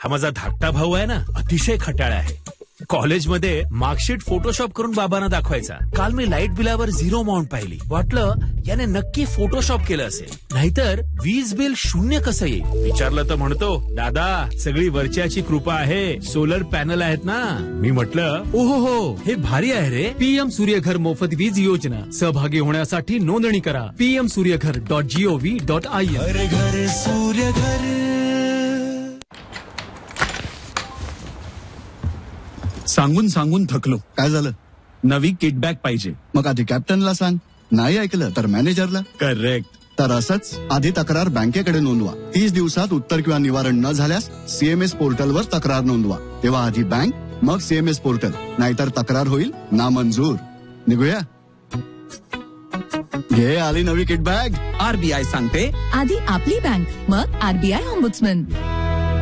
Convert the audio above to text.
माझा धाकटा भाऊ आहे ना, अतिशय खट्याळ आहे. कॉलेजमध्ये मार्कशीट फोटोशॉप करून बाबांना दाखवायचा. काल मी लाईट बिलावर 0 अमाऊंट पाहिली. वाटलं याने नक्की फोटोशॉप केलं असेल, नाहीतर वीज बिल 0 कसं येईल. विचारलं तर म्हणतो, दादा सगळी वरच्याची कृपा आहे, सोलर पॅनल आहेत ना. मी म्हटलं ओहो हे भारी आहे रे. PM सूर्यघर मोफत वीज योजना. सहभागी होण्यासाठी नोंदणी करा pmsuryaghar.gov.in. घर घर सूर्यघर. सांगून सांगून थकलो. काय झालं? नवी किटबॅक पाहिजे. मग आधी कॅप्टनला सांग, नाही ऐकलं तर मॅनेजरला. करेक्ट. तर असंच आधी तक्रार बँकेकडे नोंदवा. 30 दिवसात उत्तर किंवा निवारण न झाल्यास CMS पोर्टलवर तक्रार नोंदवा. तेव्हा आधी बँक, मग CMS पोर्टल, नाहीतर तक्रार होईल नामंजूर. निघूया. घे आली नवी किटबॅग. RBI सांगते, आधी आपली बँक, मग RBI ऑम्बुड्समन.